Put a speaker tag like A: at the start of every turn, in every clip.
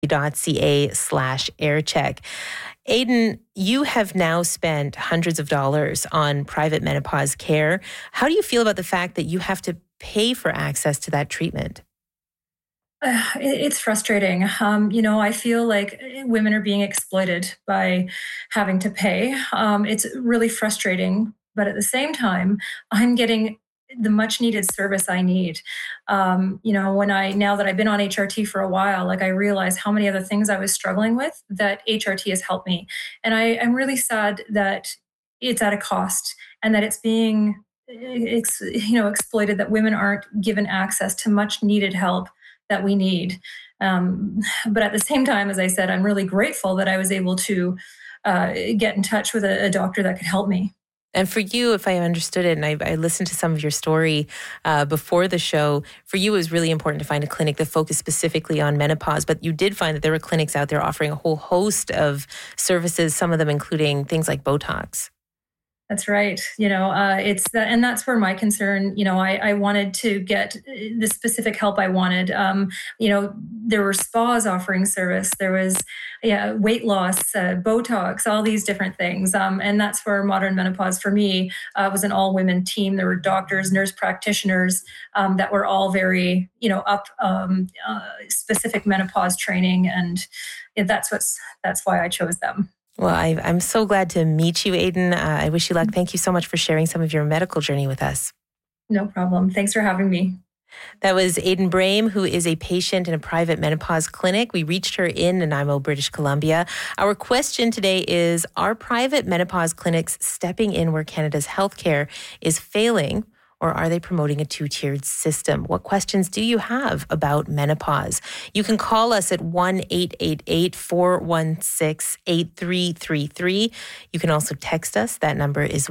A: ca/aircheck. Aidan, you have now spent hundreds of dollars on private menopause care. How do you feel about the fact that you have to pay for access to that treatment?
B: It's frustrating. I feel like women are being exploited by having to pay. It's really frustrating, but at the same time, I'm getting the much needed service I need. Now that I've been on HRT for a while, like I realize how many other things I was struggling with that HRT has helped me. And I'm really sad that it's at a cost and that it's being exploited, that women aren't given access to much needed help that we need. But at the same time, as I said, I'm really grateful that I was able to get in touch with a doctor that could help me.
A: And for you, if I understood it, and I listened to some of your story before the show, for you it was really important to find a clinic that focused specifically on menopause, but you did find that there were clinics out there offering a whole host of services, some of them including things like Botox.
B: That's right. It's that, and that's where my concern, I wanted to get the specific help I wanted. There were spas offering service. There was weight loss, Botox, all these different things. And that's where Modern Menopause for me was an all women team. There were doctors, nurse practitioners that were all very, up specific menopause training. And that's why I chose them.
A: Well, I'm so glad to meet you, Aidan. I wish you luck. Thank you so much for sharing some of your medical journey with us.
B: No problem. Thanks for having me.
A: That was Aidan Brame, who is a patient in a private menopause clinic. We reached her in Nanaimo, British Columbia. Our question today is, are private menopause clinics stepping in where Canada's healthcare is failing? Or are they promoting a two-tiered system? What questions do you have about menopause? You can call us at 1-888-416-8333. You can also text us. That number is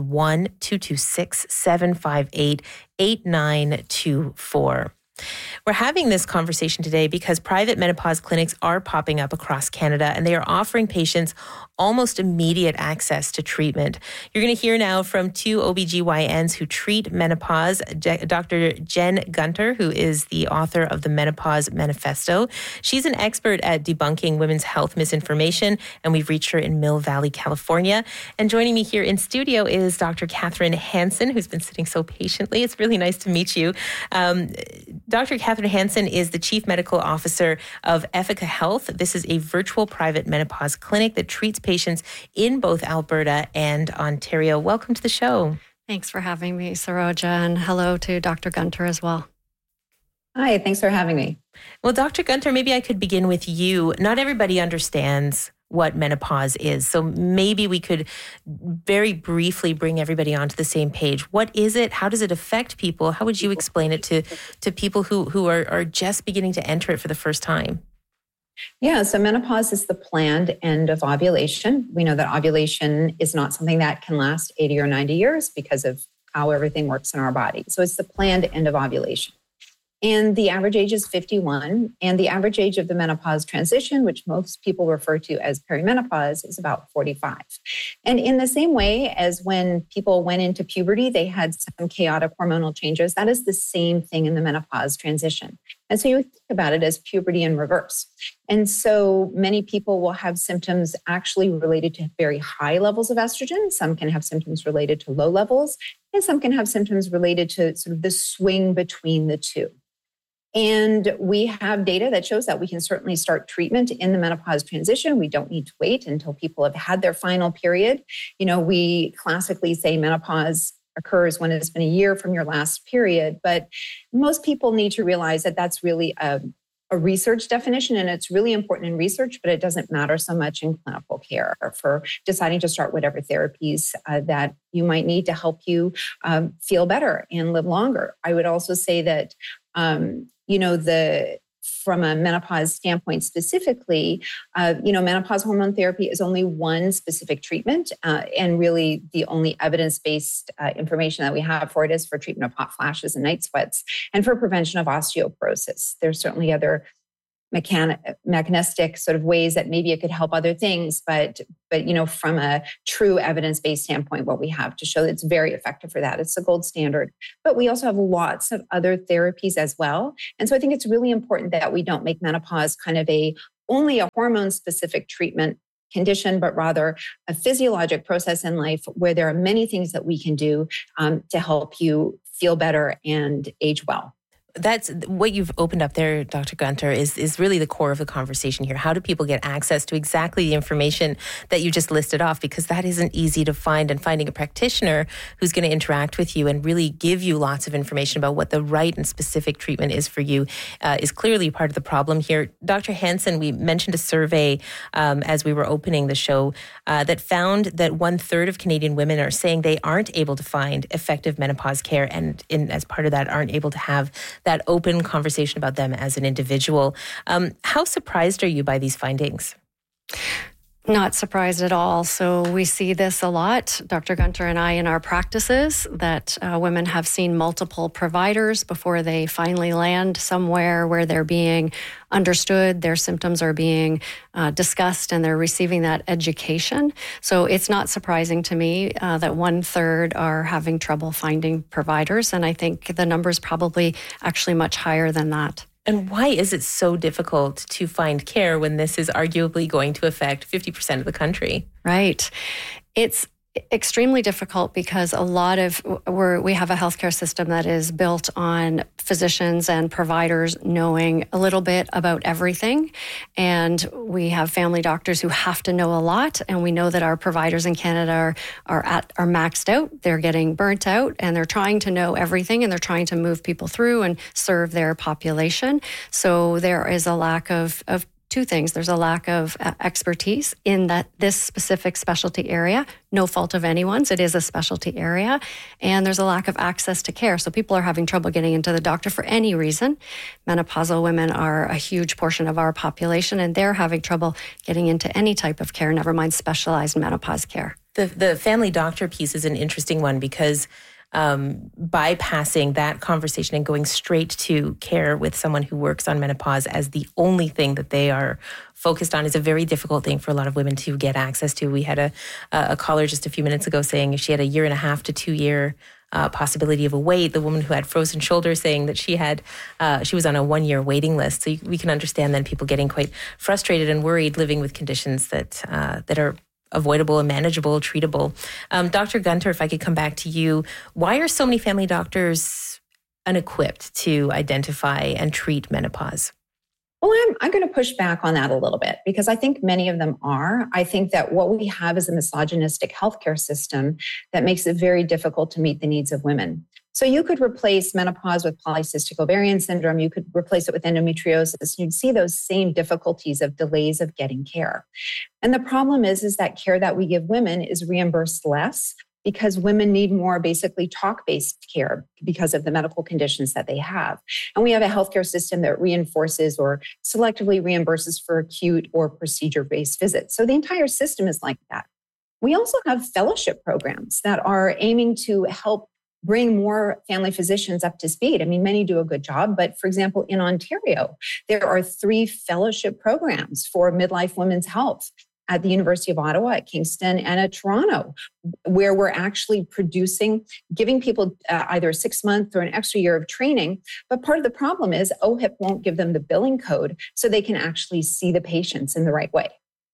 A: 1-226-758-8924. We're having this conversation today because private menopause clinics are popping up across Canada and they are offering patients almost immediate access to treatment. You're going to hear now from two OBGYNs who treat menopause, Dr. Jen Gunter, who is the author of the Menopause Manifesto. She's an expert at debunking women's health misinformation, and we've reached her in Mill Valley, California. And joining me here in studio is Dr. Catherine Hansen, who's been sitting so patiently. It's really nice to meet you. Dr. Catherine Hansen is the Chief Medical Officer of Ethica Health. This is a virtual private menopause clinic that treats patients in both Alberta and Ontario. Welcome to the show.
C: Thanks for having me, Saroja, and hello to Dr. Gunter as well.
D: Hi, thanks for having me.
A: Well, Dr. Gunter, maybe I could begin with you. Not everybody understands what menopause is. So maybe we could very briefly bring everybody onto the same page. What is it? How does it affect people? How would you explain it to people who are just beginning to enter it for the first time?
D: Yeah, so menopause is the planned end of ovulation. We know that ovulation is not something that can last 80 or 90 years because of how everything works in our body. So it's the planned end of ovulation. And the average age is 51. And the average age of the menopause transition, which most people refer to as perimenopause, is about 45. And in the same way as when people went into puberty, they had some chaotic hormonal changes. That is the same thing in the menopause transition. And so you think about it as puberty in reverse. And so many people will have symptoms actually related to very high levels of estrogen. Some can have symptoms related to low levels, and some can have symptoms related to sort of the swing between the two. And we have data that shows that we can certainly start treatment in the menopause transition. We don't need to wait until people have had their final period. We classically say menopause occurs when it's been a year from your last period, but most people need to realize that that's really a research definition, and it's really important in research, but it doesn't matter so much in clinical care for deciding to start whatever therapies that you might need to help you feel better and live longer. I would also say that from a menopause standpoint specifically, menopause hormone therapy is only one specific treatment. And really the only evidence-based information that we have for it is for treatment of hot flashes and night sweats and for prevention of osteoporosis. There's certainly other mechanistic sort of ways that maybe it could help other things, but from a true evidence-based standpoint, what we have to show that it's very effective for that. It's the gold standard. But we also have lots of other therapies as well. And so I think it's really important that we don't make menopause kind of a only a hormone-specific treatment condition, but rather a physiologic process in life where there are many things that we can do to help you feel better and age well.
A: That's what you've opened up there, Dr. Gunter, is really the core of the conversation here. How do people get access to exactly the information that you just listed off? Because that isn't easy to find, and finding a practitioner who's going to interact with you and really give you lots of information about what the right and specific treatment is for you is clearly part of the problem here. Dr. Hansen, we mentioned a survey as we were opening the show that found that 1/3 of Canadian women are saying they aren't able to find effective menopause care, and as part of that, aren't able to have that open conversation about them as an individual. How surprised are you by these findings?
C: Not surprised at all. So we see this a lot, Dr. Gunter and I, in our practices, that women have seen multiple providers before they finally land somewhere where they're being understood, their symptoms are being discussed, and they're receiving that education. So it's not surprising to me that 1/3 are having trouble finding providers. And I think the number is probably actually much higher than that.
A: And why is it so difficult to find care when this is arguably going to affect 50% of the country?
C: Right. It's extremely difficult because a lot of we have a healthcare system that is built on physicians and providers knowing a little bit about everything, and we have family doctors who have to know a lot, and we know that our providers in Canada are maxed out. They're getting burnt out, and they're trying to know everything, and they're trying to move people through and serve their population. So there is a lack of two things. There's a lack of expertise in this specific specialty area. No fault of anyone's. It is a specialty area. And there's a lack of access to care. So people are having trouble getting into the doctor for any reason. Menopausal women are a huge portion of our population, and they're having trouble getting into any type of care, never mind specialized menopause care.
A: The family doctor piece is an interesting one because bypassing that conversation and going straight to care with someone who works on menopause as the only thing that they are focused on is a very difficult thing for a lot of women to get access to. We had a caller just a few minutes ago saying she had a 1.5 to 2 year possibility of a wait. The woman who had frozen shoulders saying that she was on a 1 year waiting list. So we can understand then people getting quite frustrated and worried living with conditions that are avoidable and manageable, treatable. Dr. Gunter, if I could come back to you, why are so many family doctors unequipped to identify and treat menopause?
D: Well, I'm going to push back on that a little bit because I think many of them are. I think that what we have is a misogynistic healthcare system that makes it very difficult to meet the needs of women. So you could replace menopause with polycystic ovarian syndrome. You could replace it with endometriosis. You'd see those same difficulties of delays of getting care. And the problem is that care that we give women is reimbursed less because women need more basically talk-based care because of the medical conditions that they have. And we have a healthcare system that reinforces or selectively reimburses for acute or procedure-based visits. So the entire system is like that. We also have fellowship programs that are aiming to help bring more family physicians up to speed. I mean, many do a good job, but for example, in Ontario, there are 3 fellowship programs for midlife women's health at the University of Ottawa, at Kingston, and at Toronto, where we're actually giving people either a 6-month or an extra year of training. But part of the problem is OHIP won't give them the billing code so they can actually see the patients in the right way.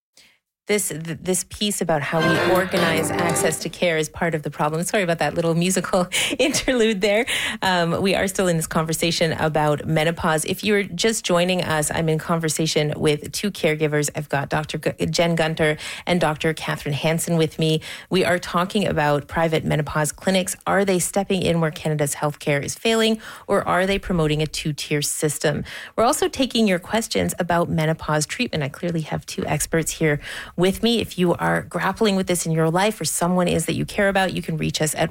A: This piece about how we organize access to care is part of the problem. Sorry about that little musical interlude there. We are still in this conversation about menopause. If you're just joining us, I'm in conversation with 2 caregivers. I've got Dr. Jen Gunter and Dr. Catherine Hansen with me. We are talking about private menopause clinics. Are they stepping in where Canada's healthcare is failing, or are they promoting a 2-tier system? We're also taking your questions about menopause treatment. I clearly have 2 experts here with me. If you are grappling with this in your life or someone is that you care about, you can reach us at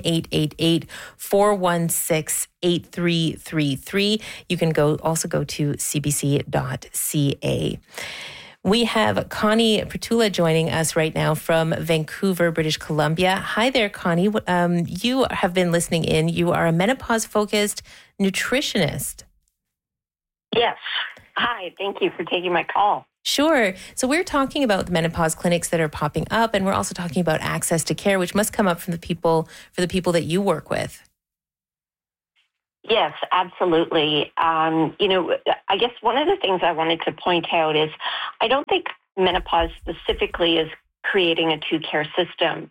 A: 1-888-416-8333. You can also go to cbc.ca. We have Connie Pertula joining us right now from Vancouver, British Columbia. Hi there, Connie. You have been listening in. You are a menopause-focused nutritionist.
E: Yes. Hi. Thank you for taking my call.
A: Sure. So we're talking about the menopause clinics that are popping up, and we're also talking about access to care, which must come up for the people that you work with.
E: Yes, absolutely. I guess one of the things I wanted to point out is I don't think menopause specifically is creating a two-care system.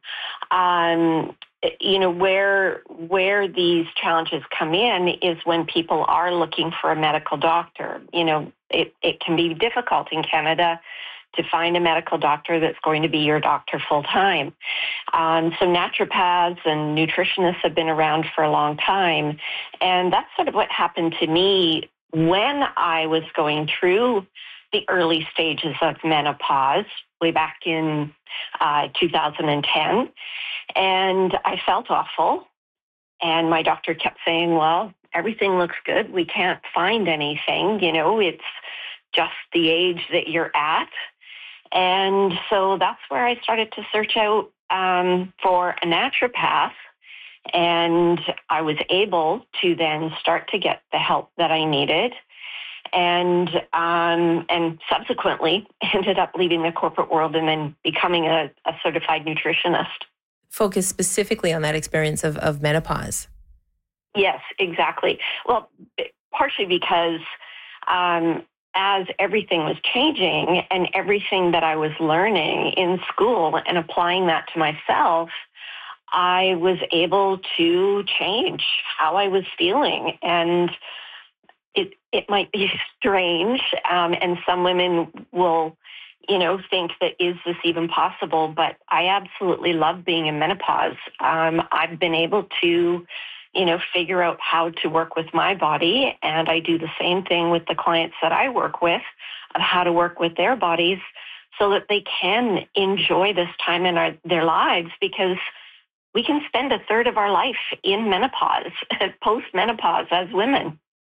E: Where these challenges come in is when people are looking for a medical doctor. It can be difficult in Canada to find a medical doctor that's going to be your doctor full time. So naturopaths and nutritionists have been around for a long time. And that's sort of what happened to me when I was going through the early stages of menopause way back in 2010. And I felt awful. And my doctor kept saying, well, everything looks good. We can't find anything. It's just the age that you're at. And so that's where I started to search out for a naturopath. And I was able to then start to get the help that I needed. And subsequently ended up leaving the corporate world and then becoming a certified nutritionist.
A: Focus specifically on that experience of menopause.
E: Yes, exactly. Well, partially because as everything was changing and everything that I was learning in school and applying that to myself, I was able to change how I was feeling. And it might be strange, and some women will, think that is this even possible? But I absolutely love being in menopause. I've been able to, figure out how to work with my body, and I do the same thing with the clients that I work with of how to work with their bodies so that they can enjoy this time in their lives, because we can spend a third of our life in menopause, post-menopause as women.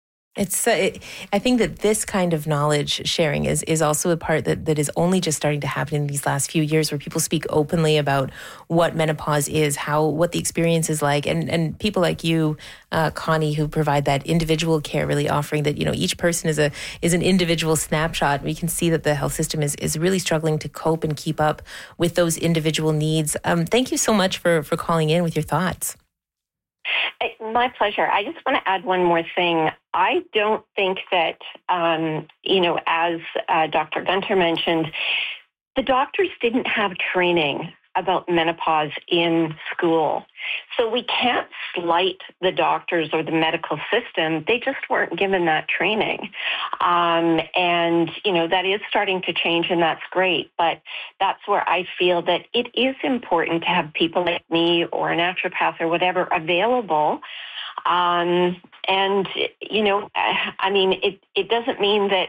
A: I think that this kind of knowledge sharing is also a part that is only just starting to happen in these last few years, where people speak openly about what menopause is, what the experience is like, and people like you, Connie, who provide that individual care, really offering that each person is an individual snapshot. We can see that the health system is really struggling to cope and keep up with those individual needs. Thank you so much for calling in with your thoughts.
E: My pleasure. I just want to add one more thing. I don't think that, as Dr. Gunter mentioned, the doctors didn't have training about menopause in school. So we can't slight the doctors or the medical system. They just weren't given that training. That is starting to change, and that's great. But that's where I feel that it is important to have people like me or a naturopath or whatever available. It doesn't mean that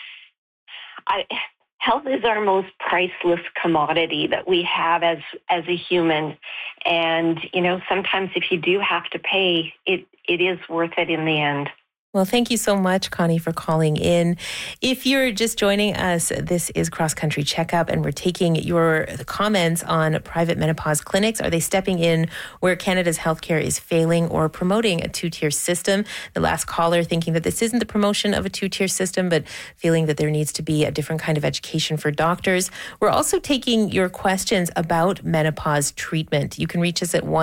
E: health is our most priceless commodity that we have as a human. And, sometimes if you do have to pay, it is worth it in the end.
A: Well, thank you so much, Connie, for calling in. If you're just joining us, this is Cross Country Checkup, and we're taking your comments on private menopause clinics. Are they stepping in where Canada's healthcare is failing or promoting a two-tier system? The last caller thinking that this isn't the promotion of a two-tier system, but feeling that there needs to be a different kind of education for doctors. We're also taking your questions about menopause treatment. You can reach us at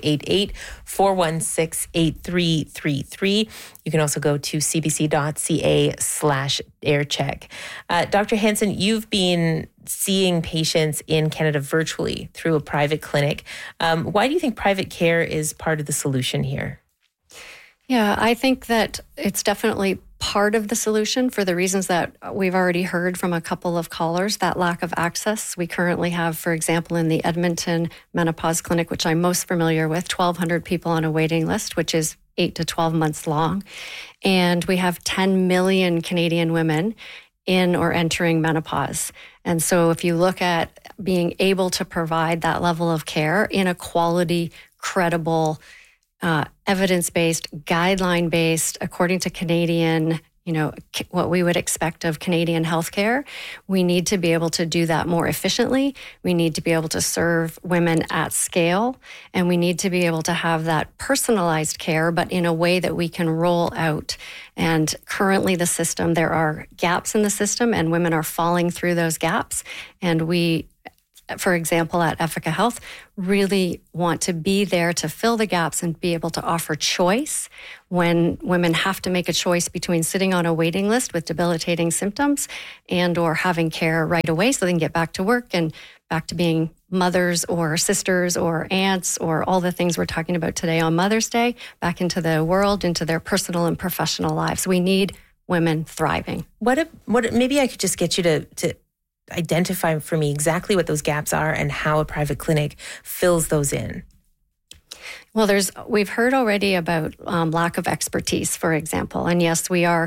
A: 1-888-416-8333. You can also go to cbc.ca/aircheck. Dr. Hansen, you've been seeing patients in Canada virtually through a private clinic. Why do you think private care is part of the solution here?
C: Yeah, I think that it's definitely part of the solution for the reasons that we've already heard from a couple of callers, that lack of access. We currently have, for example, in the Edmonton Menopause Clinic, which I'm most familiar with, 1,200 people on a waiting list, which is 8 to 12 months long. And we have 10 million Canadian women in or entering menopause. And so if you look at being able to provide that level of care in a quality, credible, evidence-based, guideline-based, according to Canadian, what we would expect of Canadian healthcare, we need to be able to do that more efficiently. We need to be able to serve women at scale, and we need to be able to have that personalized care, but in a way that we can roll out. And currently there are gaps in the system, and women are falling through those gaps. And we for example, at Effica Health, really want to be there to fill the gaps and be able to offer choice when women have to make a choice between sitting on a waiting list with debilitating symptoms and or having care right away so they can get back to work and back to being mothers or sisters or aunts or all the things we're talking about today on Mother's Day, back into the world, into their personal and professional lives. We need women thriving.
A: Maybe I could just get you to identify for me exactly what those gaps are and how a private clinic fills those in.
C: Well, we've heard already about lack of expertise, for example. And yes, we are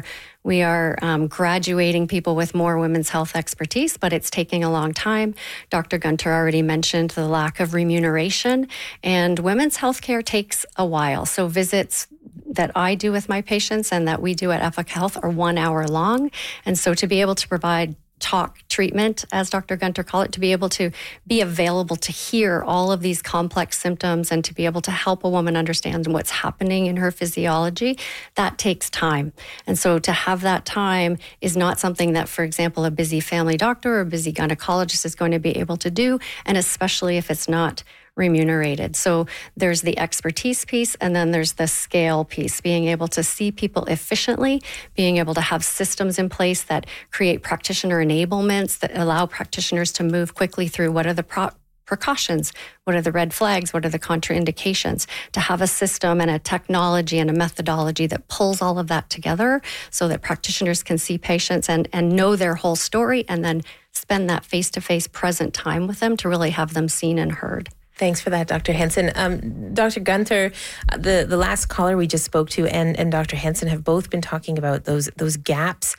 C: graduating people with more women's health expertise, but it's taking a long time. Dr. Gunter already mentioned the lack of remuneration, and women's health care takes a while. So visits that I do with my patients and that we do at Effica Health are 1 hour long. And so to be able to provide talk treatment, as Dr. Gunter called it, to be able to be available to hear all of these complex symptoms and to be able to help a woman understand what's happening in her physiology, that takes time. And so to have that time is not something that, for example, a busy family doctor or a busy gynecologist is going to be able to do, and especially if it's not remunerated. So there's the expertise piece, and then there's the scale piece, being able to see people efficiently, being able to have systems in place that create practitioner enablements that allow practitioners to move quickly through what are the precautions, what are the red flags, what are the contraindications, to have a system and a technology and a methodology that pulls all of that together so that practitioners can see patients and know their whole story and then spend that face-to-face present time with them to really have them seen and heard.
A: Thanks for that, Dr. Hansen. Dr. Gunter, the last caller we just spoke to and Dr. Hansen have both been talking about those gaps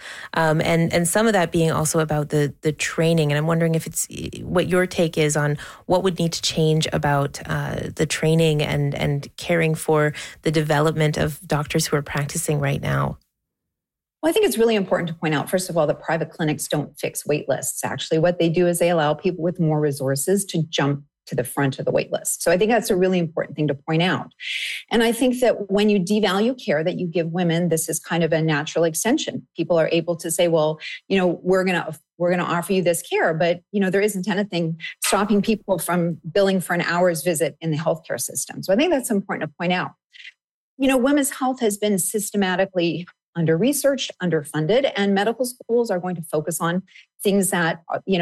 A: and some of that being also about the training. And I'm wondering if it's what your take is on what would need to change about the training and caring for the development of doctors who are practicing right now.
D: Well, I think it's really important to point out, first of all, that private clinics don't fix wait lists. Actually, what they do is they allow people with more resources to jump to the front of the wait list. So I think that's a really important thing to point out. And I think that when you devalue care that you give women, this is kind of a natural extension. People are able to say, well, we're going to offer you this care, but there isn't anything stopping people from billing for an hour's visit in the healthcare system. So I think that's important to point out. Women's health has been systematically under-researched, underfunded, and medical schools are going to focus on things that,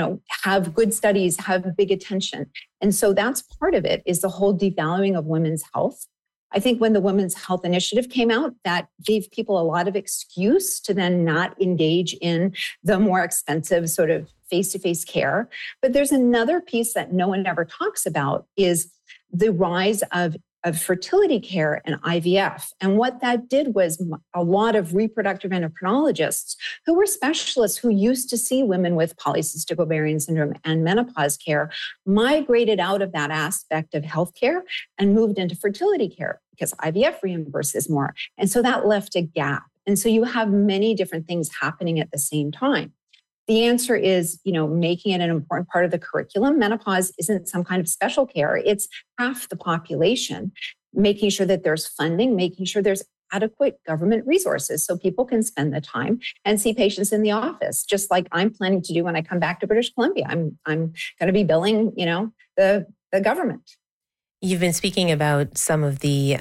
D: have good studies, have big attention. And so that's part of it, is the whole devaluing of women's health. I think when the Women's Health Initiative came out, that gave people a lot of excuse to then not engage in the more expensive sort of face-to-face care. But there's another piece that no one ever talks about, is the rise of fertility care and IVF. And what that did was a lot of reproductive endocrinologists who were specialists who used to see women with polycystic ovarian syndrome and menopause care migrated out of that aspect of healthcare and moved into fertility care because IVF reimburses more. And so that left a gap. And so you have many different things happening at the same time. The answer is, making it an important part of the curriculum. Menopause isn't some kind of special care. It's half the population. Making sure that there's funding, making sure there's adequate government resources so people can spend the time and see patients in the office, just like I'm planning to do when I come back to British Columbia. I'm going to be billing, the government.
A: You've been speaking about some of the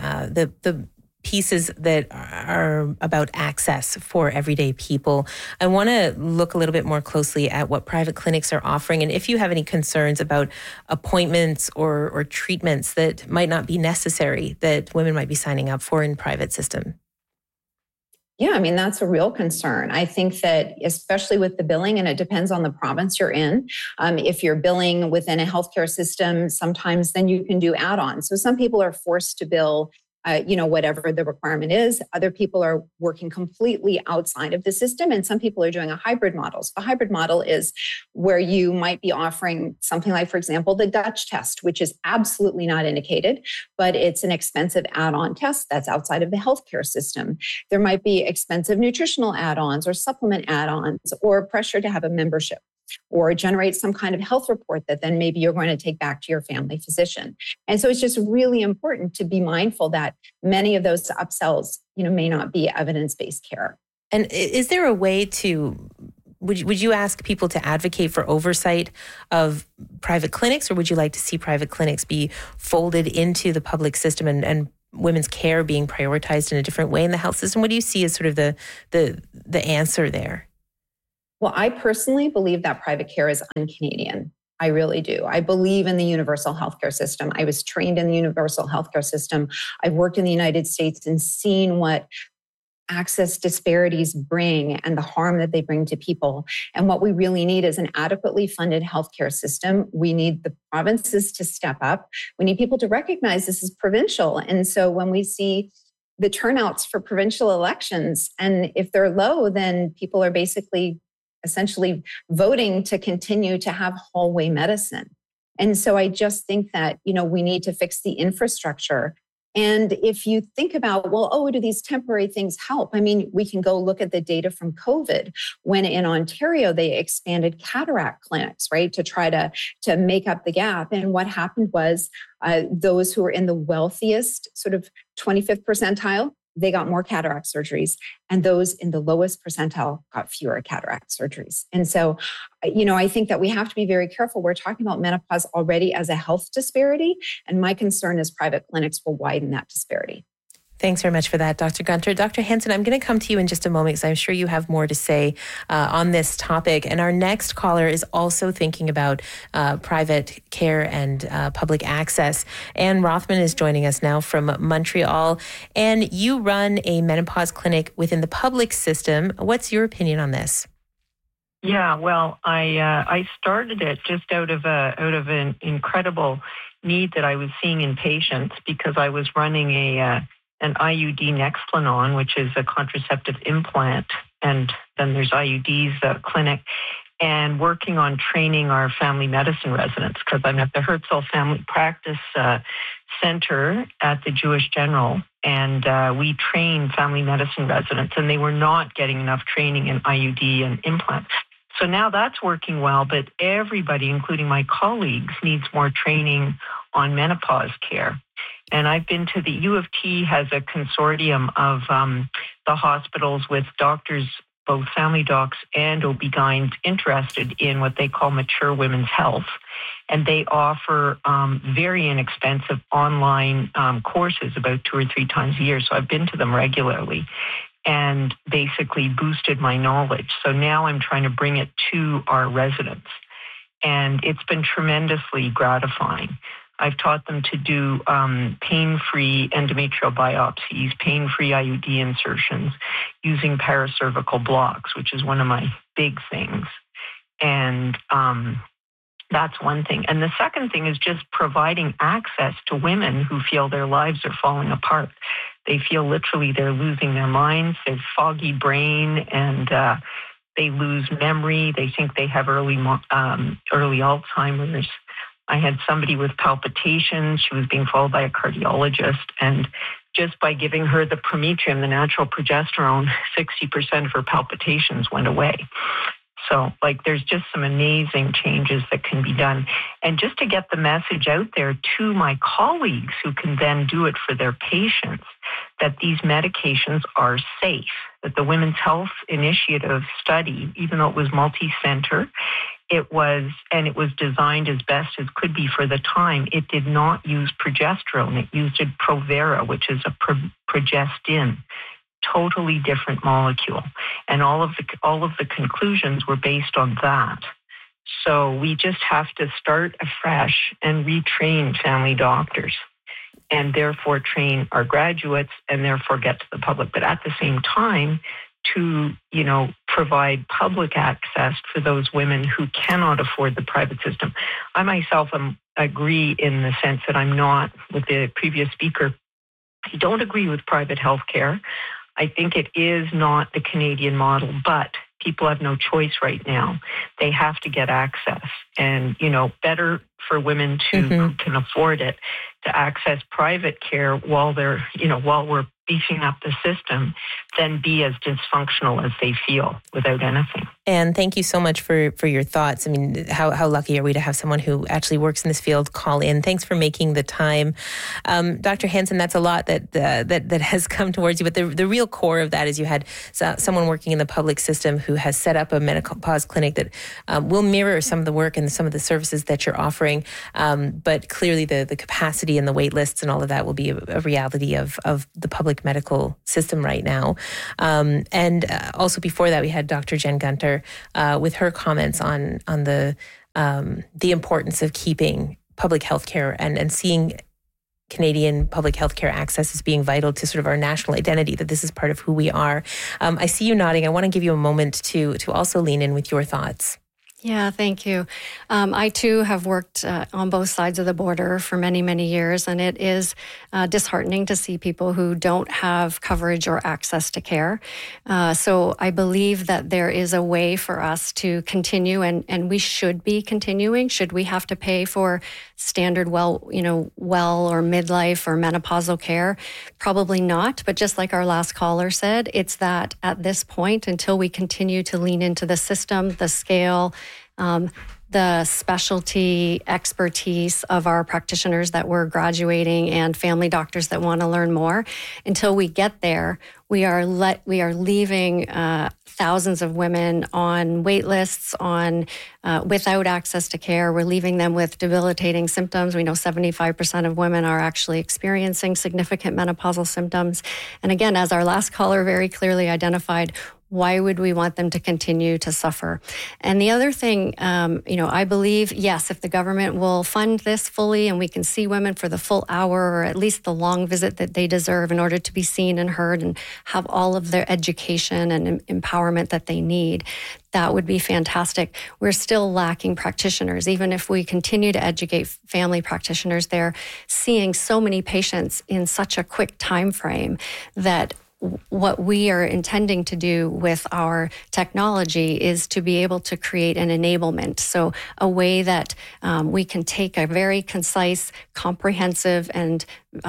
A: pieces that are about access for everyday people. I want to look a little bit more closely at what private clinics are offering, and if you have any concerns about appointments or treatments that might not be necessary that women might be signing up for in private system.
D: Yeah, that's a real concern. I think that especially with the billing, and it depends on the province you're in, if you're billing within a healthcare system, sometimes then you can do add-ons. So some people are forced to bill whatever the requirement is. Other people are working completely outside of the system, and some people are doing a hybrid model. So a hybrid model is where you might be offering something like, for example, the Dutch test, which is absolutely not indicated, but it's an expensive add-on test that's outside of the healthcare system. There might be expensive nutritional add-ons or supplement add-ons or pressure to have a membership, or generate some kind of health report that then maybe you're going to take back to your family physician. And so it's just really important to be mindful that many of those upsells, may not be evidence-based care.
A: And is there a way to would you ask people to advocate for oversight of private clinics, or would you like to see private clinics be folded into the public system and women's care being prioritized in a different way in the health system? What do you see as sort of the answer there?
D: Well, I personally believe that private care is un-Canadian. I really do. I believe in the universal healthcare system. I was trained in the universal healthcare system. I've worked in the United States and seen what access disparities bring and the harm that they bring to people. And what we really need is an adequately funded healthcare system. We need the provinces to step up. We need people to recognize this is provincial. And so when we see the turnouts for provincial elections, and if they're low, then people are basically essentially voting to continue to have hallway medicine. And so I just think that, we need to fix the infrastructure. And if you think about, do these temporary things help? I mean, we can go look at the data from COVID when in Ontario, they expanded cataract clinics, right, to try to make up the gap. And what happened was those who were in the wealthiest sort of 25th percentile, they got more cataract surgeries, and those in the lowest percentile got fewer cataract surgeries. And so, I think that we have to be very careful. We're talking about menopause already as a health disparity, and my concern is private clinics will widen that disparity.
A: Thanks very much for that, Dr. Gunter. Dr. Hanson, I'm going to come to you in just a moment because I'm sure you have more to say on this topic. And our next caller is also thinking about private care and public access. Anne Rothman is joining us now from Montreal. And you run a menopause clinic within the public system. What's your opinion on this?
F: Yeah, well, I started it just out of an incredible need that I was seeing in patients, because I was running an IUD Nexplanon, which is a contraceptive implant, and then there's IUDs clinic, and working on training our family medicine residents, because I'm at the Herzl Family Practice Center at the Jewish General, and we train family medicine residents, and they were not getting enough training in IUD and implants. So now that's working well, but everybody, including my colleagues, needs more training on menopause care. And I've been to the U of T has a consortium of the hospitals with doctors, both family docs and OB-GYNs, interested in what they call mature women's health. And they offer very inexpensive online courses about 2 or 3 times a year. So I've been to them regularly and basically boosted my knowledge. So now I'm trying to bring it to our residents. And it's been tremendously gratifying. I've taught them to do pain-free endometrial biopsies, pain-free IUD insertions, using paracervical blocks, which is one of my big things. And that's one thing. And the second thing is just providing access to women who feel their lives are falling apart. They feel literally they're losing their minds, they have foggy brain, and they lose memory. They think they have early Alzheimer's. I had somebody with palpitations. She was being followed by a cardiologist. And just by giving her the Prometrium, the natural progesterone, 60% of her palpitations went away. So, there's just some amazing changes that can be done. And just to get the message out there to my colleagues who can then do it for their patients, that these medications are safe, that the Women's Health Initiative study, even though it was multi-center, it was designed as best as could be for the time. It did not use progesterone. It used Provera, which is a progestin, totally different molecule. And all of the conclusions were based on that. So we just have to start afresh and retrain family doctors, and therefore train our graduates, and therefore get to the public. But at the same time, to, provide public access for those women who cannot afford the private system. I myself agree in the sense that I'm not, with the previous speaker, I don't agree with private health care. I think it is not the Canadian model, but people have no choice right now. They have to get access. And, better for women who can afford it to access private care while they're, while we're beefing up the system, than be as dysfunctional as they feel without anything.
A: And thank you so much for your thoughts. I mean, how lucky are we to have someone who actually works in this field call in? Thanks for making the time. Dr. Hansen, that's a lot that has come towards you, but the real core of that is you had someone working in the public system who has set up a menopause clinic that will mirror some of the work and some of the services that you're offering. But clearly the capacity and the wait lists and all of that will be a reality of the public medical system right now. And also before that, we had Dr. Jen Gunter with her comments on the importance of keeping public health care and seeing Canadian public health care access as being vital to sort of our national identity, that this is part of who we are. I see you nodding. I want to give you a moment to also lean in with your thoughts.
C: Yeah, thank you. I too have worked on both sides of the border for many, many years, and it is disheartening to see people who don't have coverage or access to care. So I believe that there is a way for us to continue, and we should be continuing. Should we have to pay for standard well or midlife or menopausal care? Probably not. But just like our last caller said, it's that at this point, until we continue to lean into the system, the scale, the specialty expertise of our practitioners that we're graduating and family doctors that want to learn more. Until we get there, we are leaving thousands of women on wait lists, without access to care. We're leaving them with debilitating symptoms. We know 75% of women are actually experiencing significant menopausal symptoms. And again, as our last caller very clearly identified, why would we want them to continue to suffer? And the other thing, I believe, yes, if the government will fund this fully and we can see women for the full hour or at least the long visit that they deserve in order to be seen and heard and have all of their education and empowerment that they need, that would be fantastic. We're still lacking practitioners. Even if we continue to educate family practitioners, they're seeing so many patients in such a quick time frame that what we are intending to do with our technology is to be able to create an enablement. So a way that we can take a very concise, comprehensive, and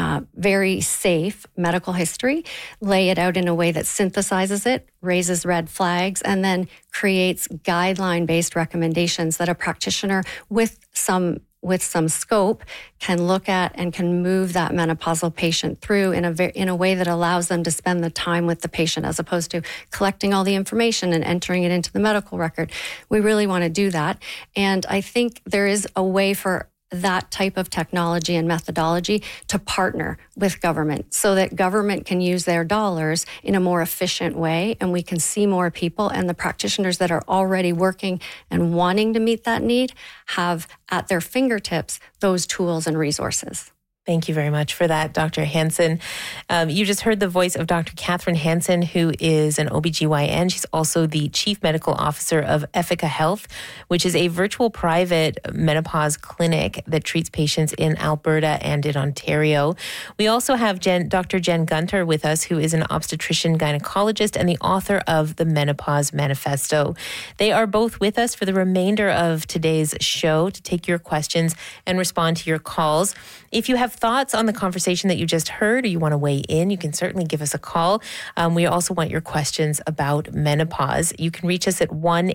C: very safe medical history, lay it out in a way that synthesizes it, raises red flags, and then creates guideline-based recommendations that a practitioner with some scope can look at and can move that menopausal patient through in a way that allows them to spend the time with the patient as opposed to collecting all the information and entering it into the medical record. We really want to do that. And I think there is a way for that type of technology and methodology to partner with government so that government can use their dollars in a more efficient way and we can see more people, and the practitioners that are already working and wanting to meet that need have at their fingertips those tools and resources.
A: Thank you very much for that, Dr. Hansen. You just heard the voice of Dr. Catherine Hansen, who is an OBGYN. She's also the Chief Medical Officer of Effica Health, which is a virtual private menopause clinic that treats patients in Alberta and in Ontario. We also have Dr. Jen Gunter with us, who is an obstetrician gynecologist and the author of the Menopause Manifesto. They are both with us for the remainder of today's show to take your questions and respond to your calls. If you have thoughts on the conversation that you just heard or you want to weigh in, you can certainly give us a call. We also want your questions about menopause. You can reach us at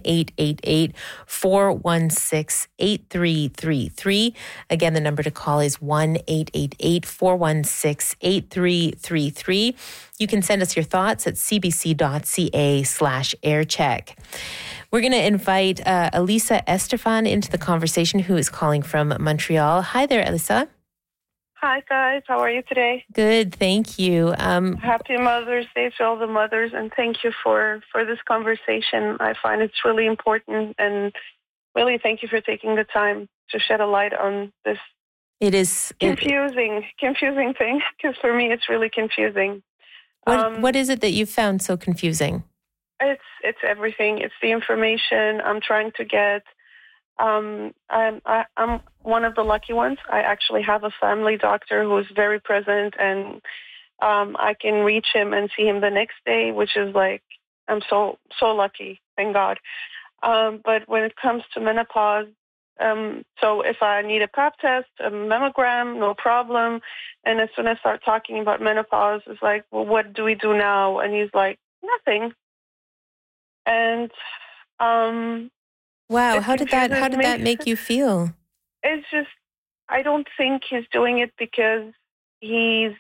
A: 1-888-416-8333. Again, the number to call is 1-888-416-8333. You can send us your thoughts at cbc.ca/aircheck. We're going to invite Elisa Estefan into the conversation, who is calling from Montreal. Hi there, Elisa.
G: Hi, guys. How are you today?
A: Good, thank you.
G: Happy Mother's Day to all the mothers, and thank you for this conversation. I find it's really important, and really thank you for taking the time to shed a light on this.
A: It is
G: confusing thing, because for me it's really confusing.
A: What is it that you found so confusing?
G: It's everything. It's the information I'm trying to get. I'm one of the lucky ones. I actually have a family doctor who is very present, and I can reach him and see him the next day, which is like, I'm so lucky, thank God. But when it comes to menopause, so if I need a pap test, a mammogram, no problem. And as soon as I start talking about menopause, it's like, well, what do we do now? And he's like, nothing. And
A: Wow. How did that make you feel?
G: It's just, I don't think he's doing it because he's,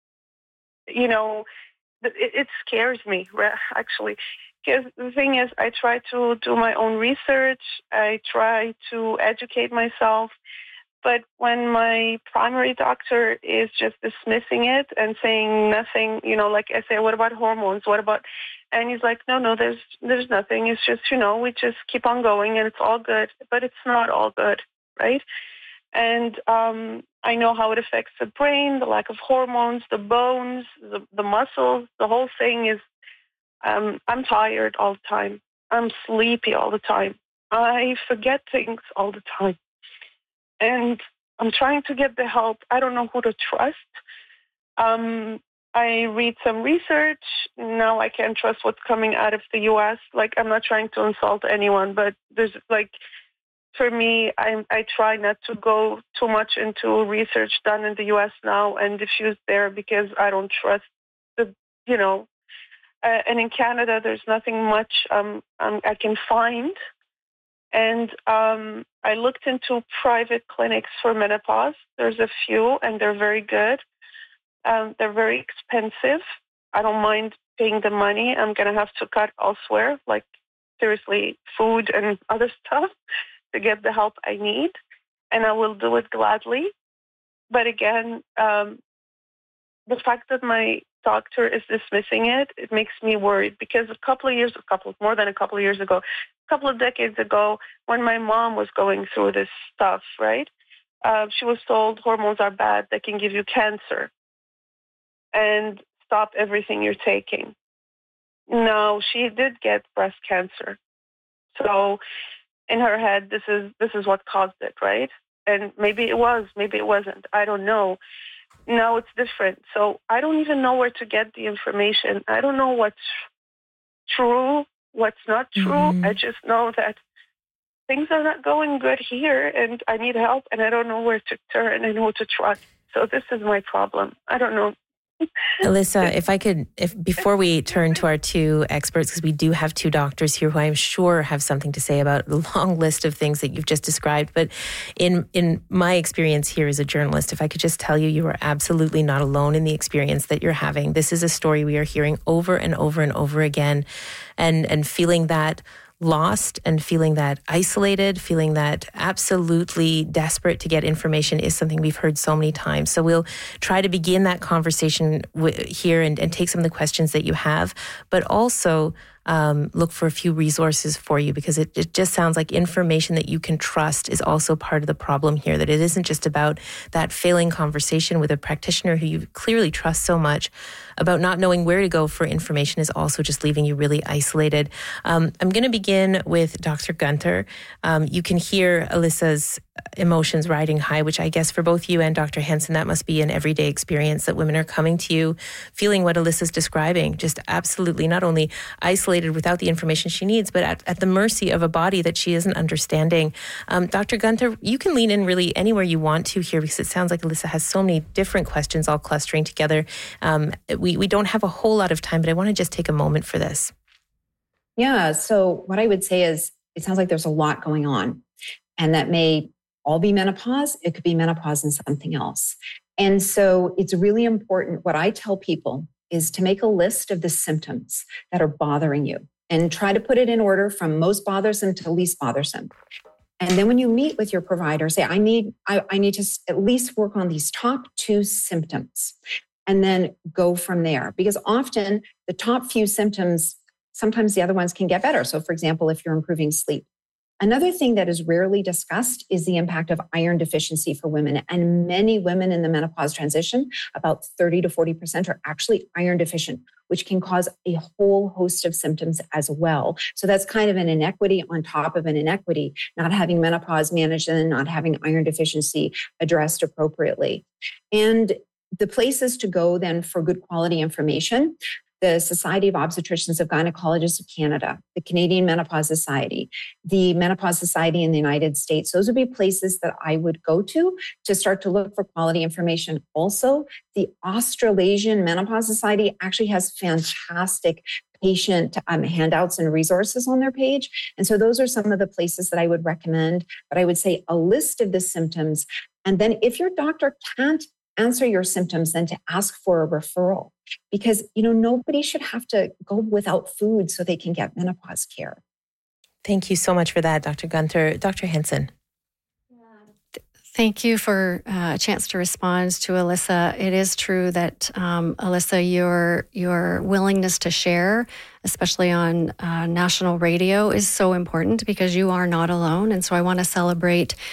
G: it scares me, actually. Because the thing is, I try to do my own research. I try to educate myself. But when my primary doctor is just dismissing it and saying nothing, like I say, what about hormones? What about, and he's like, no, there's nothing. It's just, we just keep on going and it's all good. But it's not all good, right? And I know how it affects the brain, the lack of hormones, the bones, the muscles. The whole thing is, I'm tired all the time. I'm sleepy all the time. I forget things all the time. And I'm trying to get the help. I don't know who to trust. I read some research. Now I can't trust what's coming out of the U.S. Like, I'm not trying to insult anyone, but there's for me, I try not to go too much into research done in the U.S. now and diffuse there because I don't trust and in Canada, there's nothing much I can find. And I looked into private clinics for menopause. There's a few, and they're very good. They're very expensive. I don't mind paying the money. I'm going to have to cut elsewhere, like seriously, food and other stuff to get the help I need. And I will do it gladly. But again, the fact that my doctor is dismissing it, it makes me worried because more than a couple of years ago, a couple of decades ago, when my mom was going through this stuff, right? She was told hormones are bad, they can give you cancer, and stop everything you're taking. No, she did get breast cancer. So in her head, this is what caused it, right? And maybe it was, maybe it wasn't. I don't know. Now it's different. So I don't even know where to get the information. I don't know what's true, what's not true. Mm-hmm. I just know that things are not going good here and I need help and I don't know where to turn and who to trust. So this is my problem. I don't know.
A: Alyssa, if before we turn to our two experts, because we do have two doctors here who I'm sure have something to say about the long list of things that you've just described. But in my experience here as a journalist, if I could just tell you, you are absolutely not alone in the experience that you're having. This is a story we are hearing over and over and over again, and feeling that lost and feeling that isolated, feeling that absolutely desperate to get information is something we've heard so many times. So we'll try to begin that conversation here and take some of the questions that you have, but also look for a few resources for you, because it just sounds like information that you can trust is also part of the problem here, that it isn't just about that failing conversation with a practitioner who you clearly trust so much. About not knowing where to go for information is also just leaving you really isolated. I'm going to begin with Dr. Gunter. You can hear Alyssa's emotions riding high, which I guess for both you and Dr. Henson, that must be an everyday experience, that women are coming to you feeling what Alyssa's describing, just absolutely not only isolated without the information she needs, but at the mercy of a body that she isn't understanding. Dr. Gunter, you can lean in really anywhere you want to here, because it sounds like Alyssa has so many different questions all clustering together. We don't have a whole lot of time, but I want to just take a moment for this.
D: Yeah. So what I would say is, it sounds like there's a lot going on, and that may all be menopause. It could be menopause and something else. And so it's really important. What I tell people is to make a list of the symptoms that are bothering you and try to put it in order from most bothersome to least bothersome. And then when you meet with your provider, say, I need to at least work on these top 2 symptoms, and then go from there. Because often the top few symptoms, sometimes the other ones can get better. So for example, if you're improving sleep. Another thing that is rarely discussed is the impact of iron deficiency for women. And many women in the menopause transition, about 30 to 40%, are actually iron deficient, which can cause a whole host of symptoms as well. So that's kind of an inequity on top of an inequity, not having menopause managed and not having iron deficiency addressed appropriately. And the places to go then for good quality information, the Society of Obstetricians of Gynecologists of Canada, the Canadian Menopause Society, the Menopause Society in the United States. Those would be places that I would go to start to look for quality information. Also, the Australasian Menopause Society actually has fantastic patient handouts and resources on their page. And so those are some of the places that I would recommend. But I would say a list of the symptoms. And then if your doctor can't answer your symptoms, then to ask for a referral. Because, nobody should have to go without food so they can get menopause care.
A: Thank you so much for that, Dr. Guenther. Dr. Henson.
C: Thank you for a chance to respond to Alyssa. It is true that, Alyssa, your willingness to share, especially on national radio, is so important because you are not alone. And so I want to celebrate